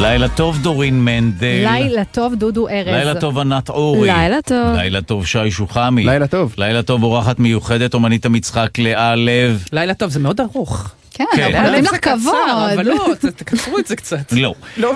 לילה טוב דורין מנדל. לילה טוב דודו ארז. לילה טוב ענת אורי. לילה טוב. לילה טוב שי שוחמי. לילה טוב. לילה טוב אורחת מיוחדת אומנית המצחק לאה לב. לילה טוב, זה מאוד ארוך. כן, נותנים לך כבוד. אבל לא, תקצרו את זה קצת. לא.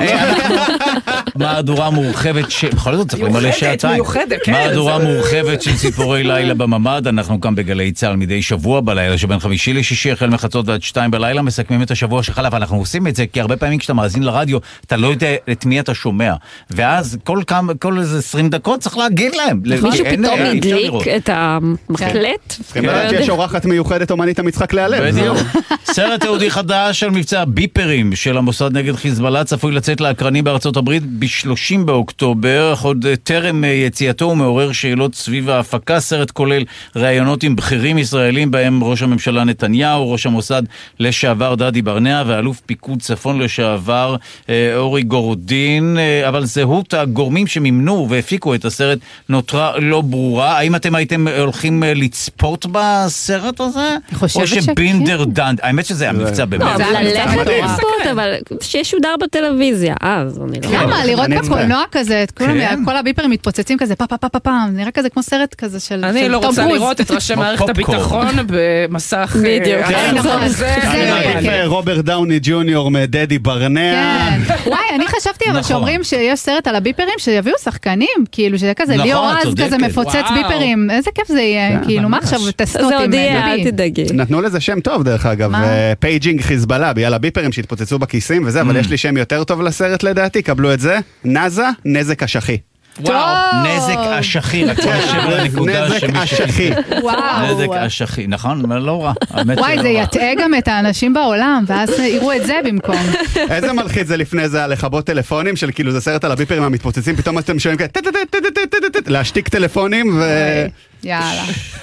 מהדורה מורחבת בכל זאת צריך למלא שעתיים. מהדורה מורחבת של סיפורי לילה בממד. אנחנו כאן בגלי צהל מדי שבוע בלילה שבין חמישי לשישי החל מחצות ועד 2 בלילה מסכמים את השבוע שחלף. ואנחנו עושים את זה כי הרבה פעמים כשאתה מאזין לרדיו אתה לא יודע את מי אתה שומע, ואז כל איזה 20 דקות צריך להגיד להם. מישהו פתאום הדליק את המקלט. צריכים לדעת שיש אורחת מיוחדת אומנית המצחק להלב. בדיוק. סרט תיעודי חדש של מבצע ביפרים של המוסד נגד חיזבאללה צפוי לצאת לאקרנים בארצות הברית ב-30 באוקטובר, עוד טרם יציאתו ומעורר שאלות סביב ההפקה. סרט כולל ראיונות עם בכירים ישראלים בהם ראש הממשלה נתניהו, ראש המוסד לשעבר דדי ברנע ואלוף פיקוד צפון לשעבר אורי גורדין, אבל זהות הגורמים שמימנו והפיקו את הסרט נותרה לא ברורה. האם אתם הייתם הולכים לצפות בסרט הזה? חושבת או שבינדר דן? האמת שזה המבצע באמת. לא, אבל ללכת לצפות, אבל שישודר בטלוויזיה, אז אני לא... למה? לראות בקולנוע כזה, כל הביפרים מתפוצצים כזה, פעם, נראה כזה כמו סרט כזה של טום קרוז. אני לא רוצה לראות את ראשי מערכת הביטחון במסך... בדיוק. רוברט דאוני ג'וניור מדדי ברנע. וואי, אני חשבתי אבל שאומרים שיש סרט על הביפרים שיביאו שחקנים, כאילו שזה כזה ליאור רז כזה מפוצץ ביפרים, איזה כיף זה יהיה, כאילו מה עכשיו טסטות עם דבי? נתנו לזה שם טוב דרך אגב, פייג'ינג חיזבאללה, ביאללה ביפרים שהתפוצצו בכיסים וזה, אבל יש לי שם יותר טוב לסרט לדעתי, קבלו את זה, נאזה, נזק אשכי. נזק אשכי, רק נשב לנקודה נזק אשכי. נזק אשכי, נכון? לא רע. וואי, זה יטעה גם את האנשים בעולם, ואז יראו את זה במקום. איזה מלחיץ זה לפני זה, לכבות טלפונים של כאילו זה סרט על הביפרים המתפוצצים, פתאום אתם שומעים כזה, להשתיק טלפונים ו... יאללה.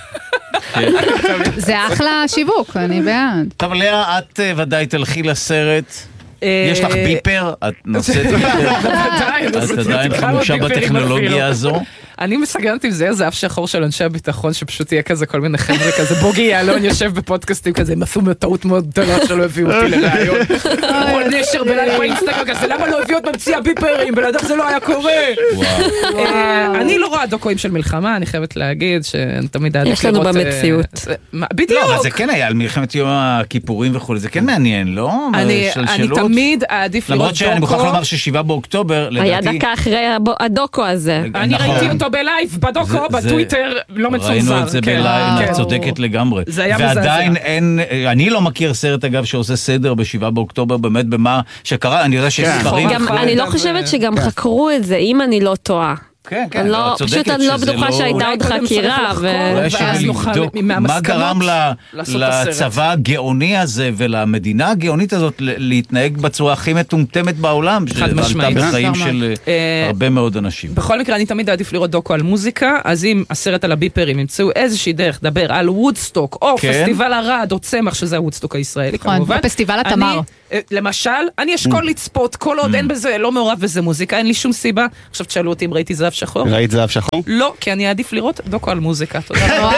זה אחלה שיווק, אני בעד. טוב, לאה, את ודאי תלכי לסרט. יש לך ביפר? את נושאת ביפר? את עדיין חמושה בטכנולוגיה הזו? אני מסגרנתי עם זה איזה אף שחור של אנשי הביטחון שפשוט יהיה כזה כל מיני חבר'ה כזה בוגי יעלון יושב בפודקאסטים כזה, הם עשו טעות מאוד גדולה שלא הביאו אותי לרעיון. כל נשר בלילה באינסטגרם כזה, למה לא הביאו את ממציאה ביפרים? בלעדיו זה לא היה קורה. אני לא רואה דוקואים של מלחמה, אני חייבת להגיד שתמיד היה יש לנו במציאות. בדיוק. לא, אבל זה כן היה על מלחמת יום הכיפורים וכו', זה כן מעניין, לא? אני תמיד עדיף לראות למרות שאני מוכרח לומר ש7 באוקטובר, היה דקה אחרי הדוקו הזה. אני ראיתי אותו בלייב, בדוקו, בטוויטר, לא מצורזר. ראינו את זה בלייב, את צודקת לגמרי. ועדיין אין, אני לא מכיר סרט אגב שעושה סדר ב7 באוקטובר, באמת במה שקרה, אני יודע שיש ספרים. אני לא חושבת שגם חקרו את זה, אם אני לא טועה. כן, כן, פשוט אני לא בטוחה שהייתה עוד חקירה. ואז נוכל מה גרם לצבא הגאוני הזה ולמדינה הגאונית הזאת להתנהג בצורה הכי מטומטמת בעולם, שעלתה בחיים של הרבה מאוד אנשים. בכל מקרה, אני תמיד עדיף לראות דוקו על מוזיקה, אז אם הסרט על הביפרים ימצאו איזושהי דרך לדבר על וודסטוק, או פסטיבל הרד, או צמח, שזה הוודסטוק הישראלי, כמובן. או פסטיבל התמר. למשל, אני אשכול לצפות, כל עוד אין בזה, לא מעורב בזה מוזיקה, אין לי שום סיבה. עכשיו תשאלו אותי אם ראיתי זהב שחור. ראית זהב שחור? לא, כי אני עדיף לראות דוקו על מוזיקה. תודה.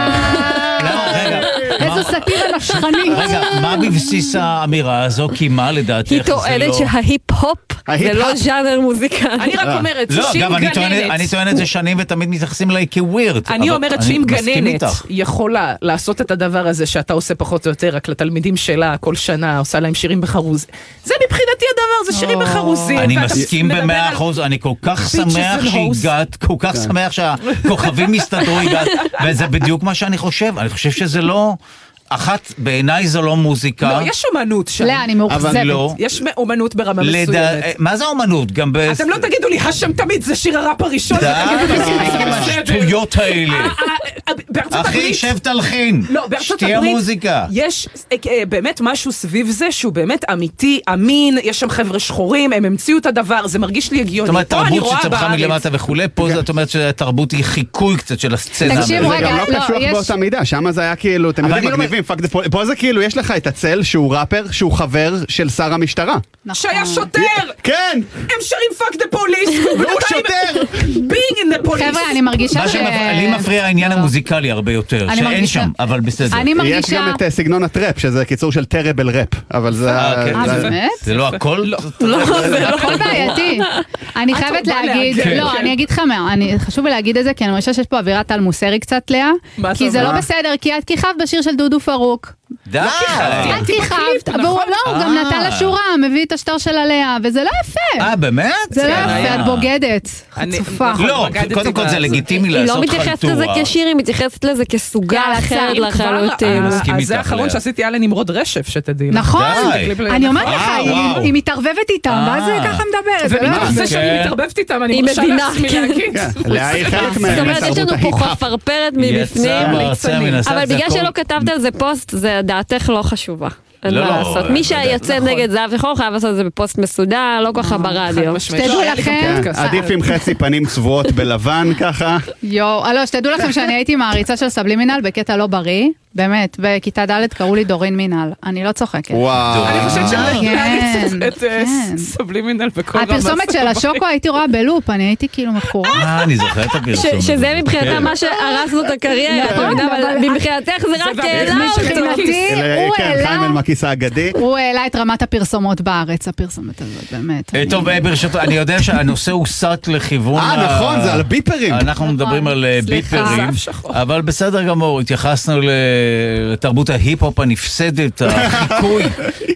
איזו סטירה נשכנית. רגע, מה בבסיס האמירה הזו? כי מה לדעתך זה לא... היא טוענת שההיפ-הופ זה לא ז'אנר מוזיקלי. אני רק אומרת שאם גננת... אני טוען את זה שנים ותמיד מתייחסים אליי כווירד. אני אומרת שאם גננת יכולה לעשות את הדבר הזה שאתה עושה פחות או יותר רק לתלמידים שלה כל שנה, עושה להם שירים בחרוז. זה מבחינתי הדבר, זה שירים בחרוזים. אני מסכים ב100%, אני כל כך שמח שהגעת, כל כך שמח שהכוכבים מסתדרו הגעת, וזה בדיוק מה שאני חושב. אני חושב שזה לא... אחת, בעיניי זו לא מוזיקה. לא, יש אומנות שם. לא, אני מאוכזבת. לא. יש אומנות ברמה מסוימת. מה זה אומנות? אתם לא תגידו לי, השם תמיד זה שיר הראפ הראשון. עם השטויות האלה. אחי, שב תלחין. שתהיה מוזיקה. יש באמת משהו סביב זה שהוא באמת אמיתי, אמין, יש שם חבר'ה שחורים, הם המציאו את הדבר, זה מרגיש לי הגיוני. זאת אומרת, תרבות שצמחה מלמטה וכו', פה זאת אומרת שהתרבות היא חיקוי קצת של הסצנה. זה גם לא קשוח באותה מידה, שם זה היה כאילו, אתם יודעים מגניבים, פאק דה פוליס. פה זה כאילו, יש לך את הצל שהוא ראפר, שהוא חבר של שר המשטרה. שהיה שוטר! כן! הם שרים פאק דה פוליס! והוא שוטר! being in the police! חבר'ה, אני מרגישה לי מפריע העניין המוזיקלי הרבה יותר, שאין שם, אבל בסדר. יש גם את סגנון הטראפ, שזה קיצור של טראבל ראפ, אבל זה... באמת? זה לא הכל? לא, זה הכל בעייתי. אני חייבת להגיד, לא, אני אגיד לך מה, חשוב לי להגיד את זה, כי אני חושבת שיש פה אווירת על מוסרי קצת, לאה, כי זה לא בסדר, כי את כיכבת בשיר של דודו פרוק. די! את כיכבת, והוא לא, הוא גם נתן לשורה, מביא את השטר של עליה, וזה לא יפה. באמת? זה לא יפה, את בוגדת. חצופה. לא, קודם כל זה לגיטימי לעשות חלטורה. היא לא מתייחסת לזה כשיר, היא מתייחסת לזה כסוגה אחרת לחלוטין. זה האחרון שעשיתי היה לנמרוד רשף, שתדעי. נכון, אני אומרת לך, היא מתערבבת איתם, ואז זה ככה מדברת. ומתרסה שאני מתערבבת איתם, אני מרשה לעצמי להגיד. להעיר חלק זאת אומרת, יש לנו פה חפרפרת מבפנים, אבל בגלל שלא כתבת על זה פוסט, זה דעתך לא חשובה. אין מה לעשות. מי שיצא נגד זהב זכור חייב לעשות את זה בפוסט מסודר, לא ככה ברדיו. שתדעו לכם. עדיף עם חצי פנים צבועות בלבן ככה. לא, שתדעו לכם שאני הייתי מעריצה של סבלימינל בקטע לא בריא. באמת, בכיתה ד' קראו לי דורין מינל. אני לא צוחקת. וואו. אני חושבת את סבלימינל בכל רמה. הפרסומת של השוקו הייתי רואה בלופ, אני הייתי כאילו מכורה. אני זוכר את הפרסומת. שזה מבחינתה מה שהרס זאת הקריירה, אבל מבחינתך זה רק העלה אותו. חיים אלמקיס האגדי. הוא העלה את רמת הפרסומות בארץ, הפרסומת הזאת, באמת. טוב, ברשותו, אני יודע שהנושא הוסט לכיוון... נכון, זה על ביפרים. אנחנו מדברים על ביפרים, אבל בסדר גמור, התייחסנו לתרבות ההיפ-הופ הנפסדת, החיקוי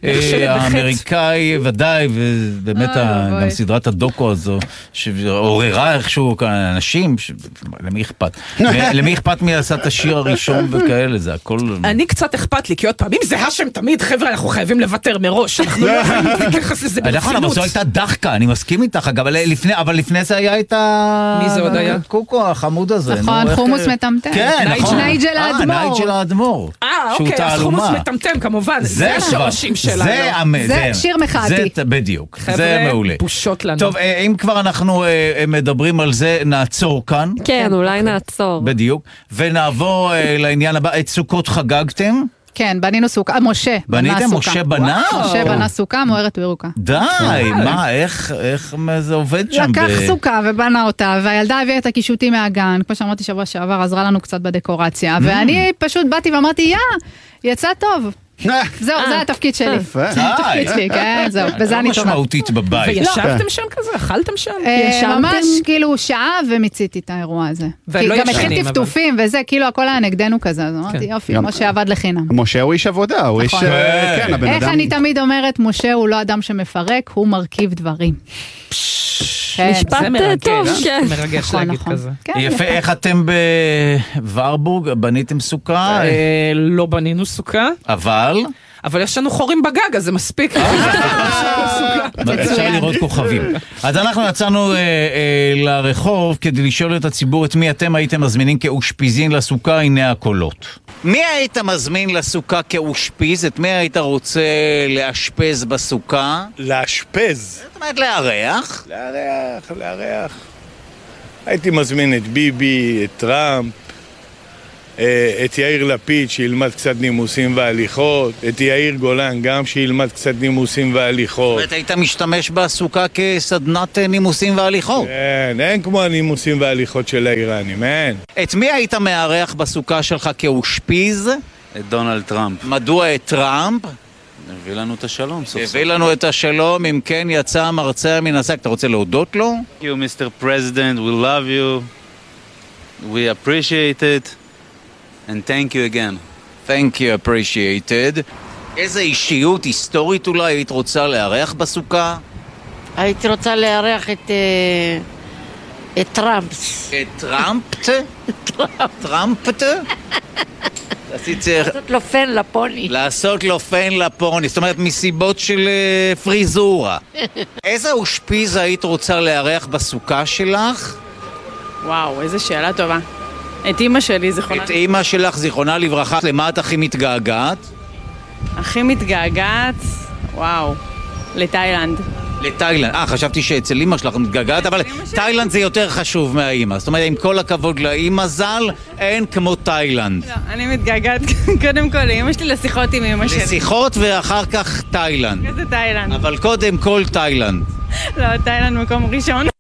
האמריקאי ודאי, ובאמת גם סדרת הדוקו הזו, שעוררה איכשהו אנשים, למי אכפת? למי אכפת מי עשה את השיר הראשון וכאלה, זה הכל... אני קצת אכפת לי, כי עוד פעמים זה השם תמיד, חבר'ה, אנחנו חייבים לוותר מראש, אנחנו לא יכולים להתייחס לזה ברצינות. נכון, אבל זו הייתה דחקה, אני מסכים איתך, אבל לפני זה היה את ה... מי זה עוד היה? קוקו, החמוד הזה. נכון, חומוס מטמטם. כן, נכון. נייג'ל האדמו"ר. אוקיי, אז חומוס מטמטם כמובן, זה השורשים שלנו. זה שיר מחאתי. זה בדיוק, זה מעולה. בושות לנו. טוב, אם כבר אנחנו מדברים על זה, נעצור כאן. כן, אולי נעצור. בדיוק, ונעבור לעניין הבא, את סוכות חגגתם? כן, בנינו סוכה, משה בנה סוכה. בניתם? משה בנה? משה בנה סוכה, מוארת וירוקה. די, מה, איך זה עובד שם? לקח סוכה ובנה אותה, והילדה הביאה את הקישוטים מהגן, כמו שאמרתי שבוע שעבר, עזרה לנו קצת בדקורציה, ואני פשוט באתי ואמרתי, יצא טוב. זהו, זה התפקיד שלי. התפקיד שלי, כן, זהו, וזה אני טובה. משמעותית בבית. וישבתם שם כזה? אכלתם שם? ממש כאילו שעה ומיציתי את האירוע הזה. גם התחיל טפטופים וזה, כאילו הכל היה נגדנו כזה, אז אמרתי יופי, משה עבד לחינם. משה הוא איש עבודה, הוא איש... כן, הבן אדם... איך אני תמיד אומרת, משה הוא לא אדם שמפרק, הוא מרכיב דברים. משפט טוב, כן. מרגש להגיד כזה. יפה, איך אתם בוורבורג בניתם סוכה? לא בנינו סוכה. אבל יש לנו חורים בגג, אז זה מספיק. אפשר לראות כוכבים. אז אנחנו יצאנו לרחוב כדי לשאול את הציבור את מי אתם הייתם מזמינים כאושפיזין לסוכה, הנה הקולות. מי היית מזמין לסוכה כאושפיז? את מי היית רוצה לאשפז בסוכה? לאשפז? זאת אומרת לארח? לארח. הייתי מזמין את ביבי, את טראמפ, את יאיר לפיד שילמד קצת נימוסים והליכות, את יאיר גולן גם שילמד קצת נימוסים והליכות. ואת היית משתמש בסוכה כסדנת נימוסים והליכות? כן, אין כמו הנימוסים והליכות של האיראנים, אין. את מי היית מארח בסוכה שלך כאושפיז? את דונלד טראמפ. מדוע את טראמפ? הביא לנו את השלום סוף סוף. הביא לנו את השלום, אם כן יצא המרצע מן השק. אתה רוצה להודות לו? Thank you, Mr. President, we love you, we appreciate it, and thank you again. Thank you, appreciated. איזה אישיות היסטורית אולי היית רוצה לארח בסוכה? הייתי רוצה לארח את טראמפ. את טראמפט? טראמפט? לעשות לו פן לפוני. לעשות לו פן לפוני, זאת אומרת מסיבות של פריזורה. איזה אושפיז היית רוצה לארח בסוכה שלך? וואו, איזה שאלה טובה. את אמא שלי, זיכרונה... את אמא שלך, זיכרונה לברכה, למה את הכי מתגעגעת? הכי מתגעגעת? וואו, לתאילנד. לתאילנד. חשבתי שאצל אמא שלך מתגעגעת, אבל תאילנד זה יותר חשוב מהאמא. זאת אומרת, עם כל הכבוד לאמא ז"ל, אין כמו תאילנד. לא, אני מתגעגעת קודם כל לאמא שלי לשיחות עם אמא שלי. לשיחות ואחר כך תאילנד. איזה תאילנד? אבל קודם כל תאילנד. לא, תאילנד מקום ראשון.